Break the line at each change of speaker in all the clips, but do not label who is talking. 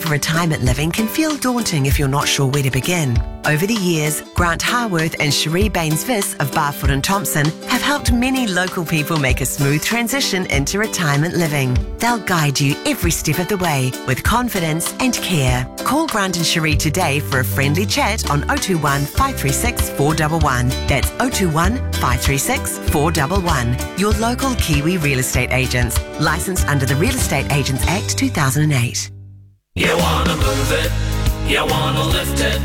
for retirement living can feel daunting if you're not sure where to begin. Over the years, Grant Harworth and Cherie Baines-Viss of Barfoot and Thompson have helped many local people make a smooth transition into retirement living. They'll guide you every step of the way with confidence and care. Call Grant and Cherie today for a friendly chat on 021 536 411. That's 021 536 411. Your local Kiwi real estate agents, licensed under the Real Estate Agents Act 2008.
You wanna move it, you wanna lift it.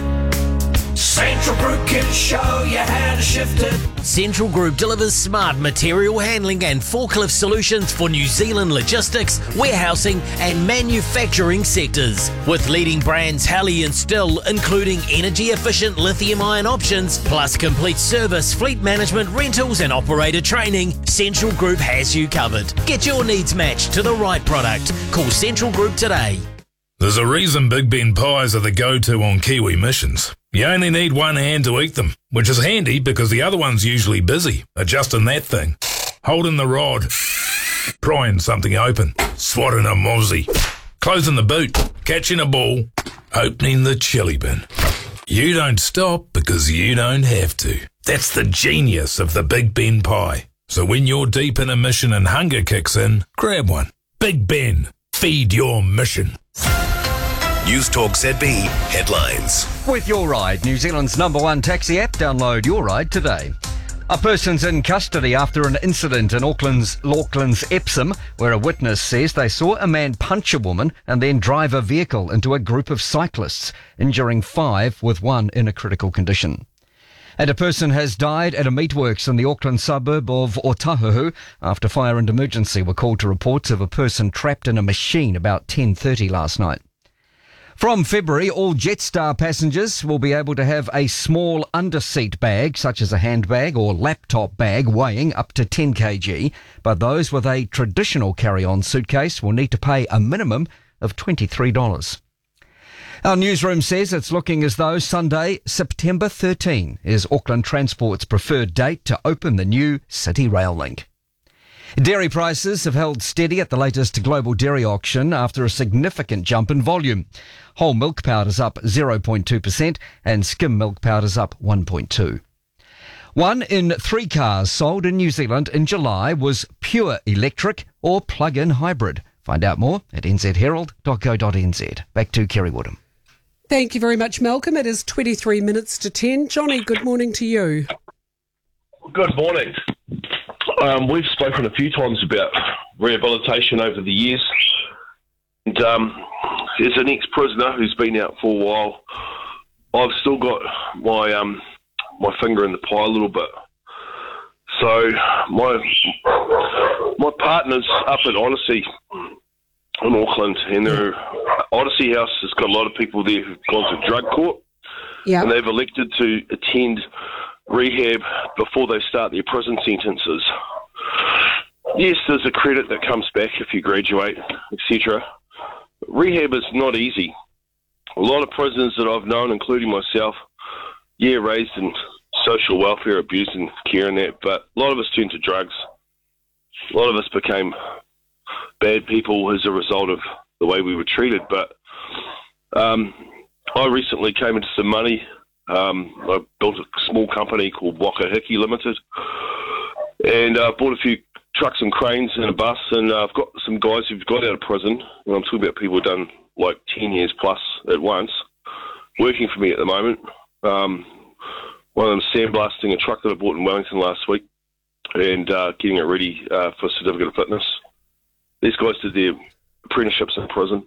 Central Group can show you how to shift it.
Central Group delivers smart material handling and forklift solutions for New Zealand logistics, warehousing and manufacturing sectors. With leading brands Halley and Still, including energy-efficient lithium-ion options, plus complete service, fleet management, rentals and operator training, Central Group has you covered. Get your needs matched to the right product. Call Central Group today.
There's a reason Big Ben pies are the go-to on Kiwi missions. You only need one hand to eat them, which is handy because the other one's usually busy adjusting that thing, holding the rod, prying something open, swatting a mozzie, closing the boot, catching a ball, opening the chili bin. You don't stop because you don't have to. That's the genius of the Big Ben pie. So when you're deep in a mission and hunger kicks in, grab one. Big Ben, feed your mission.
News Talk ZB headlines.
With Your Ride, New Zealand's #1 taxi app, download Your Ride today. A person's in custody after an incident in Auckland's Epsom, where a witness says they saw a man punch a woman and then drive a vehicle into a group of cyclists, injuring 5 with 1 in a critical condition. And a person has died at a meatworks in the Auckland suburb of Otahuhu after fire and emergency were called to reports of a person trapped in a machine about 10:30 last night. From February, all Jetstar passengers will be able to have a small underseat bag, such as a handbag or laptop bag weighing up to 10 kg, but those with a traditional carry-on suitcase will need to pay a minimum of $23. Our newsroom says it's looking as though Sunday, September 13, is Auckland Transport's preferred date to open the new City Rail link. Dairy prices have held steady at the latest global dairy auction after a significant jump in volume. Whole milk powder's up 0.2% and skim milk powder's up 1.2%. 1 in 3 cars sold in New Zealand in July was pure electric or plug-in hybrid. Find out more at nzherald.co.nz. Back to Kerry Woodham.
Thank you very much, Malcolm. It is 23 minutes to 10. Johnny, good morning to you.
Good morning. We've spoken a few times about rehabilitation over the years. And as an ex-prisoner who's been out for a while, I've still got my finger in the pie a little bit. So my partner's up at Odyssey in Auckland, and their Odyssey House has got a lot of people there who've gone to drug court, and they've elected to attend rehab before they start their prison sentences. Yes, there's a credit that comes back if you graduate, etc. Rehab is not easy. A lot of prisoners that I've known, including myself, raised in social welfare, abuse and care and that, but a lot of us turned to drugs. A lot of us became bad people as a result of the way we were treated. But I recently came into some money. I built a small company called Wakahiki Limited, and I bought a few trucks and cranes and a bus, and I've got some guys who've got out of prison, and I'm talking about people who've done like 10 years plus at once, working for me at the moment. One of them sandblasting a truck that I bought in Wellington last week and getting it ready for certificate of fitness. These guys did their apprenticeships in prison.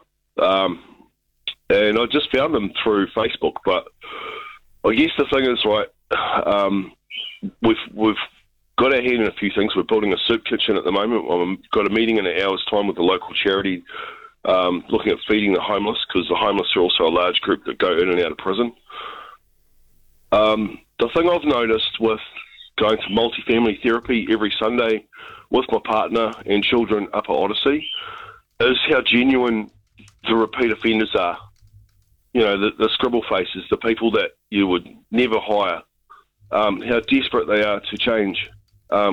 And I just found them through Facebook, but I guess the thing is, right, we've got our hand in a few things. We're building a soup kitchen at the moment. I've got a meeting in an hour's time with the local charity looking at feeding the homeless, because the homeless are also a large group that go in and out of prison. The thing I've noticed with going to multi-family therapy every Sunday with my partner and children up at Odyssey is how genuine the repeat offenders are. You know, the scribble faces, the people that you would never hire, how desperate they are to change.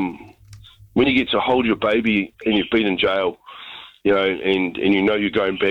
When you get to hold your baby and you've been in jail, you know, and you know you're going back